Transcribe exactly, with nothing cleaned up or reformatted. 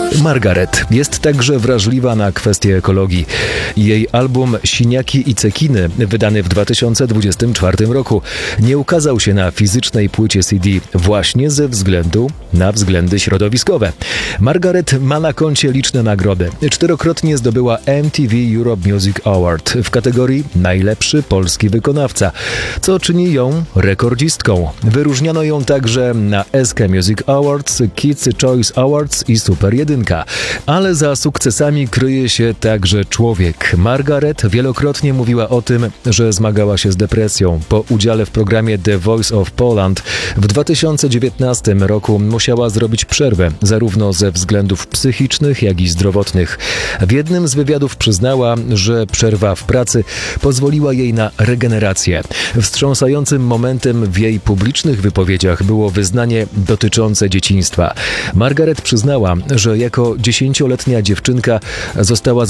Margaret jest także wrażliwa na kwestie ekologii. Jej album Siniaki i cekiny, wydany w dwa tysiące dwudziestym czwartym roku, nie ukazał się na fizycznej płycie C D właśnie ze względu na względy środowiskowe. Margaret ma na koncie liczne nagrody. Czterokrotnie zdobyła M T V Europe Music Award w kategorii Najlepszy polski wykonawca, co czyni ją rekordzistką. Wyróżniono ją także na S K Music Awards, Kids Choice Awards i Super Jedynka. Ale za sukcesami kryje się także człowiek. Margaret wielokrotnie mówiła o tym, że zmagała się z depresją. Po udziale w programie The Voice of Poland w dwa tysiące dziewiętnastym roku musiała zrobić przerwę, zarówno ze względów psychicznych, jak i zdrowotnych. W jednym z wywiadów przyznała, że przerwa w pracy pozwoliła jej na regenerację. Wstrząsającym momentem w jej publicznych wypowiedziach było wyznanie dotyczące dzieciństwa. Margaret przyznała, że jako dziesięcioletnia dziewczynka została